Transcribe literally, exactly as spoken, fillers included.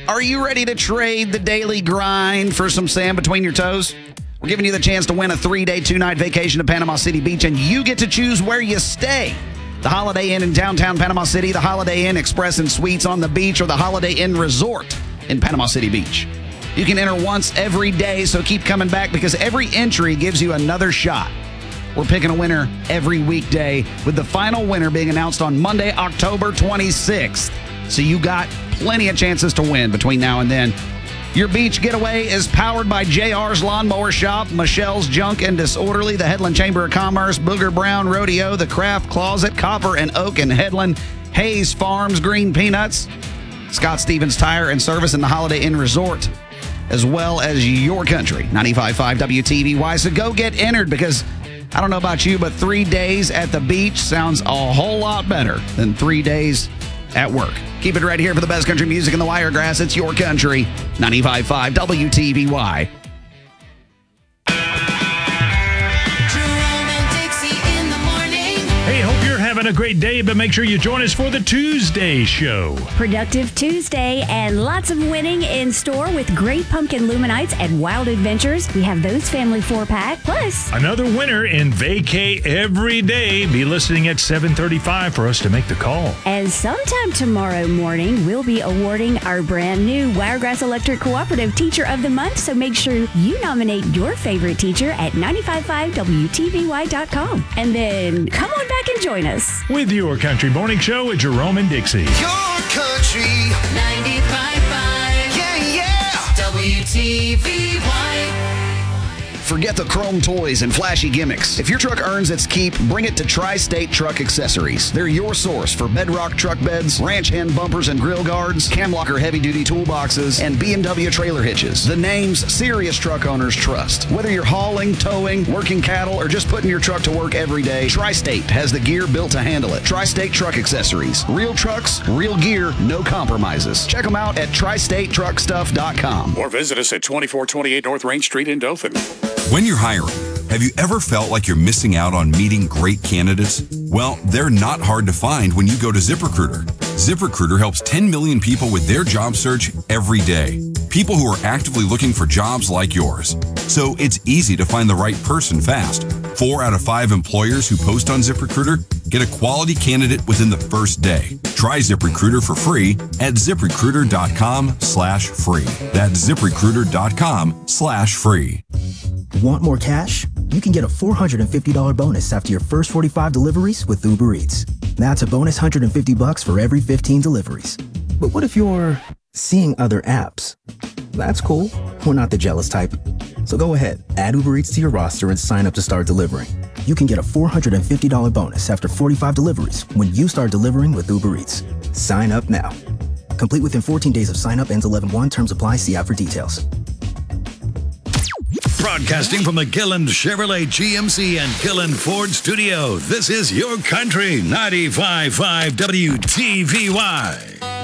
Are you ready to trade the daily grind for some sand between your toes? We're giving you the chance to win a three-day, two-night vacation to Panama City Beach, and you get to choose where you stay. The Holiday Inn in downtown Panama City, the Holiday Inn Express and Suites on the beach, or the Holiday Inn Resort in Panama City Beach. You can enter once every day, so keep coming back because every entry gives you another shot. We're picking a winner every weekday, with the final winner being announced on Monday, October twenty-sixth. So you got plenty of chances to win between now and then. Your beach getaway is powered by J R's Lawnmower Shop, Michelle's Junk and Disorderly, the Headland Chamber of Commerce, Booger Brown Rodeo, the Craft Closet, Copper and Oak and Headland, Hayes Farms, Green Peanuts, Scott Stevens Tire and Service, and the Holiday Inn Resort, as well as Your Country, ninety-five point five W T V Y. So go get entered because I don't know about you, but three days at the beach sounds a whole lot better than three days at work. Keep it right here for the best country music in the Wiregrass. It's Your Country, ninety-five point five W T V Y. Hey, hope you're having a great day, but make sure you join us for the Tuesday show. Productive Tuesday and lots of winning in store with Great Pumpkin Luminites and Wild Adventures. We have those family four-pack. Plus, another winner in Vacay every day. Be listening at seven thirty-five for us to make the call. And sometime tomorrow morning, we'll be awarding our brand new Wiregrass Electric Cooperative Teacher of the Month. So make sure you nominate your favorite teacher at nine five five W T V Y dot com. And then come on back and join us. With Your Country Morning Show with Jerome and Dixie. Your Country ninety-five point five. Yeah, yeah. W T V Y. Forget the chrome toys and flashy gimmicks. If your truck earns its keep, bring it to Tri-State Truck Accessories. They're your source for Bedrock truck beds, ranch hand bumpers and grill guards, Camlocker heavy-duty toolboxes, and B M W trailer hitches. The names serious truck owners trust. Whether you're hauling, towing, working cattle, or just putting your truck to work every day, Tri-State has the gear built to handle it. Tri-State Truck Accessories. Real trucks, real gear, no compromises. Check them out at tri state truck stuff dot com. Or visit us at twenty-four twenty-eight North Range Street in Dothan. When you're hiring, have you ever felt like you're missing out on meeting great candidates? Well, they're not hard to find when you go to ZipRecruiter. ZipRecruiter helps ten million people with their job search every day. People who are actively looking for jobs like yours. So it's easy to find the right person fast. Four out of five employers who post on ZipRecruiter get a quality candidate within the first day. Try ZipRecruiter for free at ZipRecruiter.com slash free. That's ZipRecruiter.com slash free. Want more cash? You can get a four hundred fifty dollars bonus after your first forty-five deliveries with Uber Eats. That's a bonus one hundred fifty bucks for every fifteen deliveries. But what if you're seeing other apps? That's cool. We're not the jealous type. So go ahead, add Uber Eats to your roster and sign up to start delivering. You can get a four hundred fifty dollars bonus after forty-five deliveries when you start delivering with Uber Eats. Sign up now. Complete within fourteen days of sign up, ends eleven one. Terms apply. See app for details. Broadcasting from the Gilland Chevrolet G M C and Gilland Ford studio, this is Your Country, ninety-five point five W T V Y.